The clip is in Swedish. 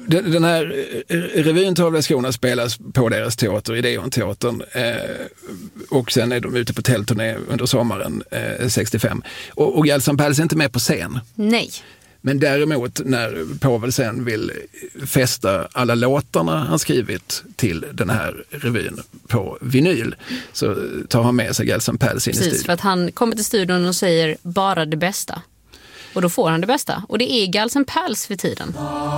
Den här revyn Tavleskorna spelas på deras teater, Ideon-teatern, och sen är de ute på tältturné under sommaren 65. Och Gelson Pals är inte med på scen. Nej. Men däremot när Povel sen vill fästa alla låtarna han skrivit till den här revyn på vinyl, så tar han med sig Gelson Pals in i studion. Precis, för att han kommer till studion och säger bara det bästa. Och då får han det bästa. Och det är Gelson Pals för tiden.